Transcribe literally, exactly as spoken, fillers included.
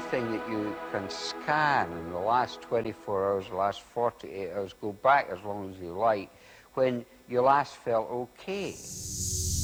anything that you can scan in the last twenty-four hours, the last forty-eight hours, go back as long as you like, when you last felt okay.